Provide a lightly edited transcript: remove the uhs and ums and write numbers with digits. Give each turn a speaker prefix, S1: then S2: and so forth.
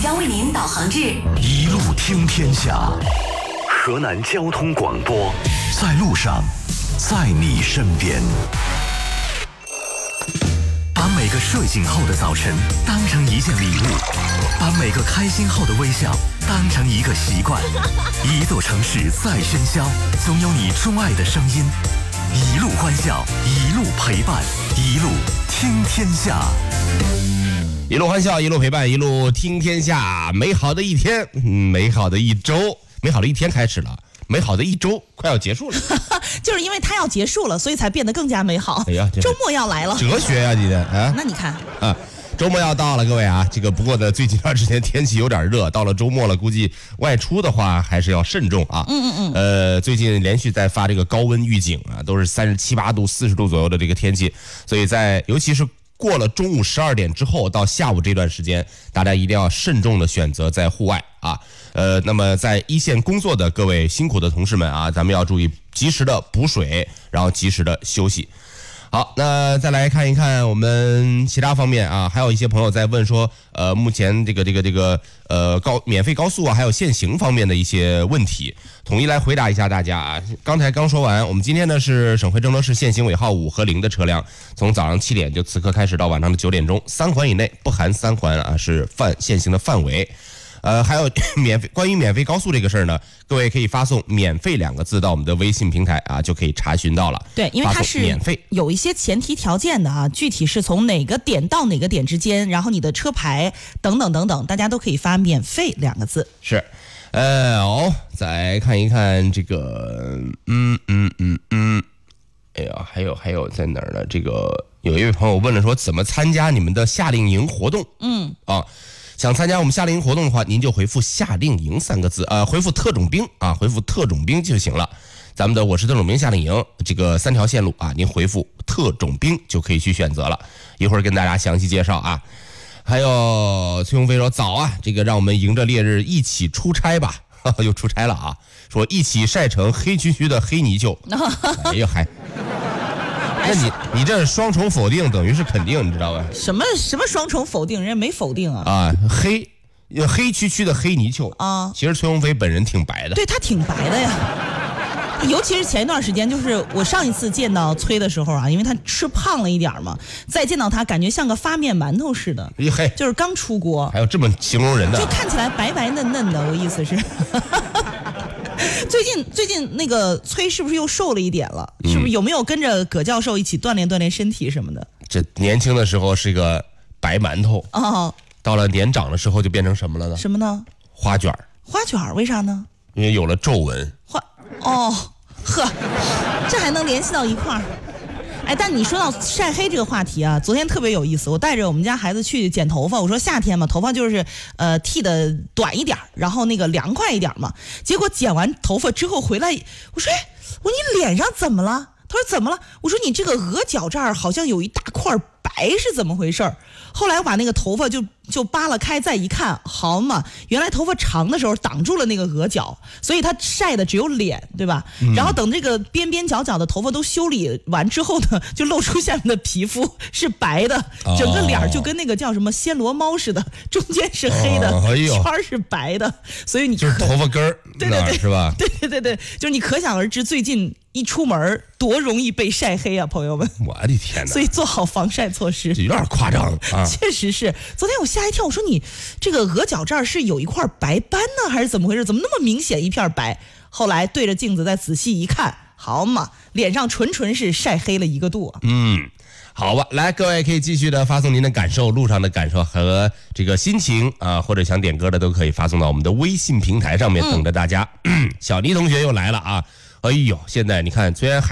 S1: 将为您导航至
S2: 一路听天下。河南交通广播，在路上，在你身边。把每个睡醒后的早晨当成一件礼物，把每个开心后的微笑当成一个习惯。一座城市再喧嚣，总有你钟爱的声音。一路欢笑，一路陪伴，一路听天下。
S3: 一路欢笑，一路陪伴，一路听天下。美好的一天，美好的一周，美好的一天开始了，美好的一周快要结束了。
S4: 就是因为它要结束了，所以才变得更加美好。
S3: 哎呀，
S4: 周末要来了，
S3: 哲学呀，你的啊？
S4: 那你看
S3: 啊，周末要到了，各位啊，这个不过呢，最近一段时间天气有点热，到了周末了，估计外出的话还是要慎重啊。最近连续在发这个高温预警啊，都是37、8度、40度左右的这个天气，所以尤其是过了中午12点之后到下午这段时间，大家一定要慎重的选择在户外啊。那么在一线工作的各位辛苦的同事们啊，咱们要注意及时的补水，然后及时的休息。好，那再来看一看我们其他方面啊，还有一些朋友在问说，目前这个免费高速啊，还有限行方面的一些问题，统一来回答一下大家啊。刚才刚说完，我们今天呢是省会郑州市限行尾号5和0的车辆，从早上7点就此刻开始到晚上的9点钟，3环以内不含3环啊是限行的范围。还有关于免费高速这个事儿呢，各位可以发送“免费”2个字到我们的微信平台啊，就可以查询到了。
S4: 对，因为它是免费，有一些前提条件的啊，具体是从哪个点到哪个点之间，然后你的车牌等等等等，大家都可以发“免费”2个字。
S3: 是，再看一看这个，哎呀，还有在哪儿呢？这个有一位朋友问了说，怎么参加你们的夏令营活动？想参加我们夏令营活动的话，您就回复“夏令营”3个字，回复“特种兵”啊，回复“特种兵”就行了。咱们的我是特种兵夏令营这个3条线路啊，您回复“特种兵”就可以去选择了。一会儿跟大家详细介绍啊。还有崔永飞说早啊，这个让我们迎着烈日一起出差吧，又出差了啊。说一起晒成黑黢黢的黑泥鳅。哎呦还。那你这双重否定等于是肯定，你知道吧？
S4: 什么双重否定？人家没否定啊！
S3: 啊，黑黢黢的黑泥鳅啊！其实崔永飞本人挺白的，
S4: 对他挺白的呀。尤其是前一段时间，就是我上一次见到崔的时候啊，因为他吃胖了一点嘛，再见到他感觉像个发面馒头似的，就是刚出锅。
S3: 还有这么形容人的？
S4: 就看起来白白嫩嫩的，我意思是。最近那个崔是不是又瘦了一点了？是不是有没有跟着葛教授一起锻炼锻炼身体什么的？
S3: 这年轻的时候是个白馒头
S4: 哦，
S3: 到了年长的时候就变成什么了呢？
S4: 什么呢？
S3: 花卷。
S4: 花卷为啥呢？
S3: 因为有了皱纹。
S4: 这还能联系到一块儿。哎，但你说到晒黑这个话题啊，昨天特别有意思。我带着我们家孩子去剪头发，我说夏天嘛，头发就是剃的短一点，然后那个凉快一点嘛。结果剪完头发之后回来，我说你脸上怎么了？他说怎么了？我说你这个额角这儿好像有一大块白，是怎么回事？后来我把那个头发就扒拉开，再一看，好嘛，原来头发长的时候挡住了那个额角，所以它晒的只有脸，对吧？然后等这个边边角角的头发都修理完之后呢，就露出下面的皮肤是白的，整个脸就跟那个叫什么暹罗猫似的，中间是黑的，圈是白的，所以你
S3: 就是头发根儿，对是吧？
S4: 对，就是你可想而知，最近一出门多容易被晒黑啊，朋友们！
S3: 我的天哪！
S4: 所以做好防晒措施，
S3: 有点夸张啊！
S4: 确实是，昨天我吓一跳，我说你这个额角这儿是有一块白斑呢，还是怎么回事？怎么那么明显一片白？后来对着镜子再仔细一看，好嘛，脸上纯是晒黑了1个度啊！
S3: 好吧，来，各位可以继续的发送您的感受，路上的感受和这个心情啊，或者想点歌的都可以发送到我们的微信平台上面，等着大家。小妮同学又来了啊！哎呦，现在你看，虽然